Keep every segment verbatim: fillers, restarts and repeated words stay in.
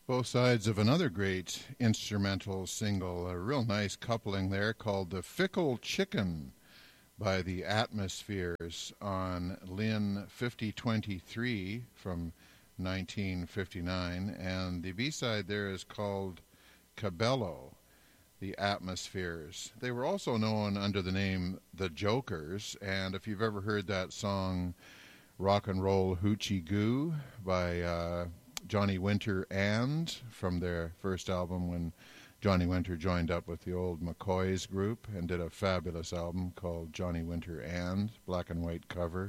Both sides of another great instrumental single, a real nice coupling there called The Fickle Chicken by the Atmospheres on Lynn fifty twenty-three from nineteen fifty-nine, and the B-side there is called Cabello, the Atmospheres. They were also known under the name The Jokers, and if you've ever heard that song Rock and Roll Hoochie Goo by uh, Johnny Winter and from their first album when Johnny Winter joined up with the old McCoy's group and did a fabulous album called Johnny Winter and, black and white cover.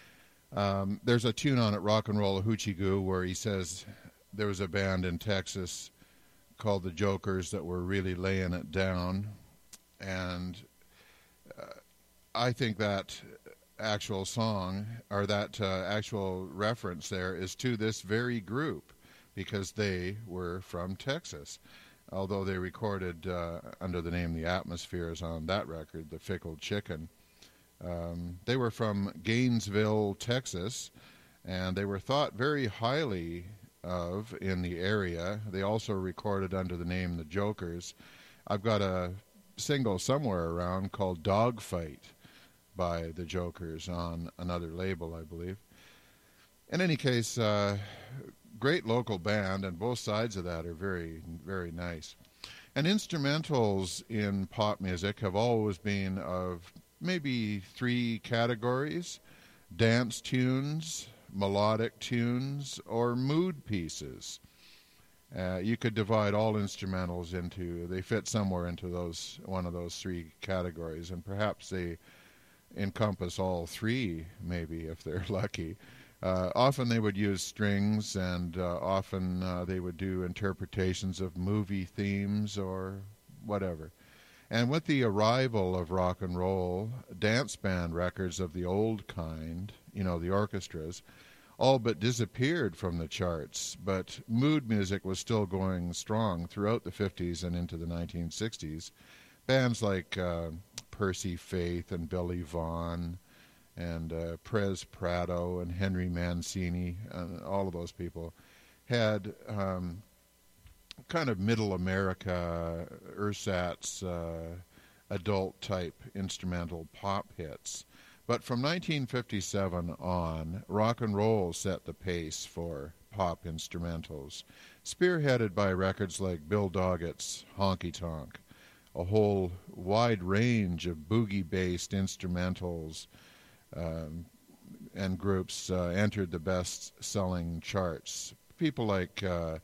Um, there's a tune on it, Rock and Roll Hoochie Goo, where he says there was a band in Texas called the Jokers that were really laying it down. And uh, I think that actual song, or that uh, actual reference there, is to this very group because they were from Texas. Although they recorded uh, under the name The Atmospheres on that record, The Fickle Chicken. Um, they were from Gainesville, Texas, and they were thought very highly of in the area. They also recorded under the name The Jokers. I've got a single somewhere around called Dogfight by The Jokers on another label, I believe. In any case, uh, great local band, and both sides of that are very, very nice. And instrumentals in pop music have always been of maybe three categories: dance tunes, melodic tunes, or mood pieces. Uh, you could divide all instrumentals into, they fit somewhere into those one of those three categories, and perhaps they encompass all three, maybe, if they're lucky. Uh, often they would use strings, and uh, often uh, they would do interpretations of movie themes or whatever. And with the arrival of rock and roll, dance band records of the old kind, you know, the orchestras, all but disappeared from the charts. But mood music was still going strong throughout the fifties and into the nineteen sixties. Bands like uh, Percy Faith and Billy Vaughn and uh, Prez Prado and Henry Mancini, uh, all of those people had um, kind of middle America, ersatz, uh, adult-type instrumental pop hits. But from nineteen fifty-seven on, rock and roll set the pace for pop instrumentals, spearheaded by records like Bill Doggett's Honky Tonk. A whole wide range of boogie-based instrumentals um, and groups uh, entered the best-selling charts. People like uh,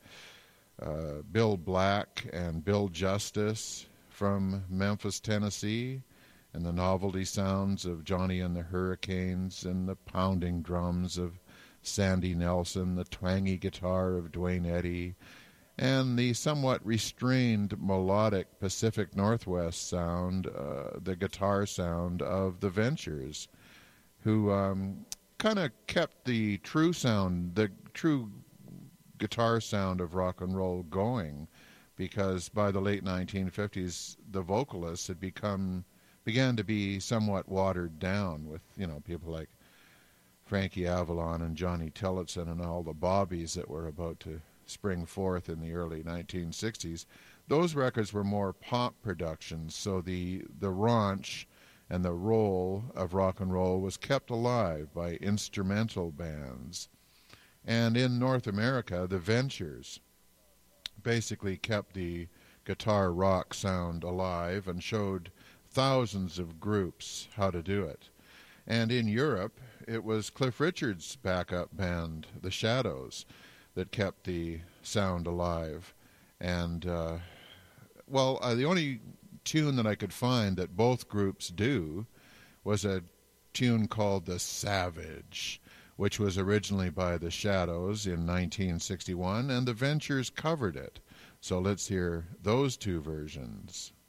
uh, Bill Black and Bill Justice from Memphis, Tennessee, and the novelty sounds of Johnny and the Hurricanes, and the pounding drums of Sandy Nelson, the twangy guitar of Duane Eddy, and the somewhat restrained melodic Pacific Northwest sound, uh, the guitar sound of the Ventures, who um, kind of kept the true sound, the true guitar sound of rock and roll going, because by the late nineteen fifties, the vocalists had become began to be somewhat watered down with, you know, people like Frankie Avalon and Johnny Tillotson and all the bobbies that were about to spring forth in the early nineteen sixties. Those records were more pop productions, so the the raunch and the roll of rock and roll was kept alive by instrumental bands. And in North America, the Ventures basically kept the guitar rock sound alive and showed thousands of groups how to do it. And in Europe, it was Cliff Richard's backup band, The Shadows, that kept the sound alive. And, uh, well, uh, the only tune that I could find that both groups do was a tune called The Savage, which was originally by The Shadows in nineteen sixty-one, and the Ventures covered it. So let's hear those two versions.